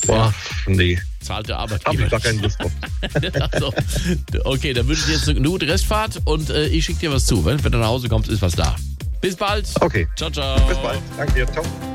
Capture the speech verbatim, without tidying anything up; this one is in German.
Boah, nee. Zahlt der Hab Arbeitgeber. ich gar keinen Lust drauf. Also, okay, dann wünsche ich dir jetzt eine gute Restfahrt und äh, ich schicke dir was zu. Wenn, wenn du nach Hause kommst, ist was da. Bis bald. Okay. Ciao, ciao. Bis bald. Danke dir. Ciao.